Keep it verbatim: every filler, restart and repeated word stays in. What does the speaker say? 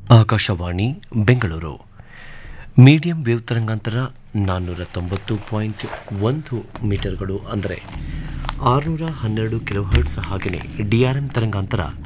Akashvani Bengaluru medium wave ತರಂಗಾಂತರ ನಾನ್ನೂರ ತೊಂಬತ್ತು ಪಾಯಿಂಟ್ ಒಂದು ಮೀಟರ್ಗಳು ಅಂದರೆ ಆರುನೂರ ಹನ್ನೆರಡು ಕಿಲೋ ಹರ್ಟ್ಸ್ ಹಾಗೆಯೇ ಡಿ ಆರ್ ಎಂ ತರಂಗಾಂತರ